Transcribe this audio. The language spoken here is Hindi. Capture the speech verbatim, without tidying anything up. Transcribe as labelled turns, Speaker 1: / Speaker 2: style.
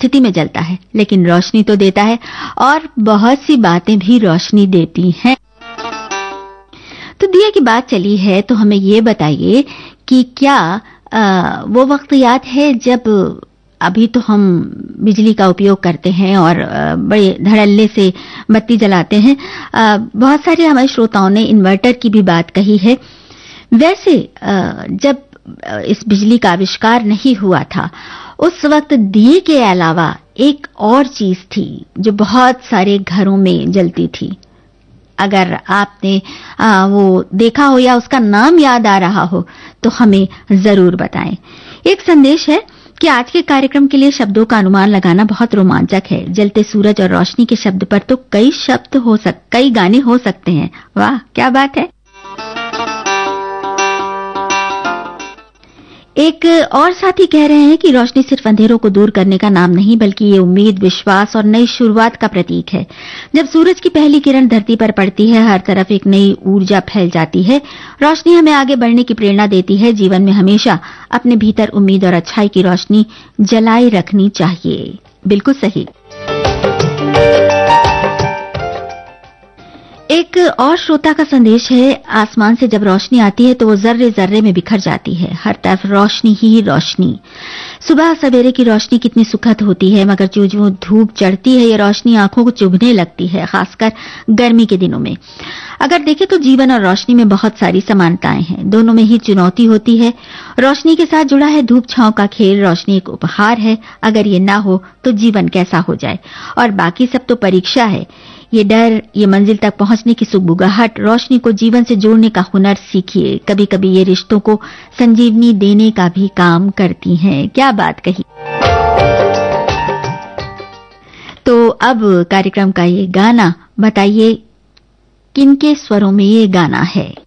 Speaker 1: स्थिति में जलता है, लेकिन रोशनी तो देता है और बहुत सी बातें भी रोशनी देती हैं। तो दिए की बात चली है तो हमें ये बताइए कि क्या आ, वो वक्त याद है जब अभी तो हम बिजली का उपयोग करते हैं और बड़े धड़ल्ले से बत्ती जलाते हैं। बहुत सारे हमारे श्रोताओं ने इन्वर्टर की भी बात कही है। वैसे जब इस बिजली का आविष्कार नहीं हुआ था, उस वक्त दिए के अलावा एक और चीज थी जो बहुत सारे घरों में जलती थी। अगर आपने आ, वो देखा हो या उसका नाम याद आ रहा हो तो हमें जरूर बताएं। एक संदेश है कि आज के कार्यक्रम के लिए शब्दों का अनुमान लगाना बहुत रोमांचक है। जलते सूरज और रोशनी के शब्द पर तो कई शब्द हो सक कई गाने हो सकते हैं। वाह, क्या बात है। एक और साथी कह रहे हैं कि रोशनी सिर्फ अंधेरों को दूर करने का नाम नहीं, बल्कि ये उम्मीद, विश्वास और नई शुरुआत का प्रतीक है। जब सूरज की पहली किरण धरती पर पड़ती है, हर तरफ एक नई ऊर्जा फैल जाती है। रोशनी हमें आगे बढ़ने की प्रेरणा देती है। जीवन में हमेशा अपने भीतर उम्मीद और अच्छाई की रोशनी जलाई रखनी चाहिए। बिल्कुल सही। एक और श्रोता का संदेश है, आसमान से जब रोशनी आती है तो वो जर्रे जर्रे में बिखर जाती है। हर तरफ रोशनी ही रोशनी। सुबह सवेरे की रोशनी कितनी सुखद होती है, मगर जो जो धूप चढ़ती है ये रोशनी आंखों को चुभने लगती है, खासकर गर्मी के दिनों में। अगर देखें तो जीवन और रोशनी में बहुत सारी समानताएं हैं। दोनों में ही चुनौती होती है। रोशनी के साथ जुड़ा है धूप छांव का खेल। रोशनी एक उपहार है, अगर ये ना हो तो जीवन कैसा हो जाए। और बाकी सब तो परीक्षा है। ये डर, ये मंजिल तक पहुंचने की सुगबुगाहट, रोशनी को जीवन से जोड़ने का हुनर सीखिए। कभी कभी ये रिश्तों को संजीवनी देने का भी काम करती हैं। क्या बात कही। तो अब कार्यक्रम का ये गाना, बताइए किनके स्वरों में ये गाना है।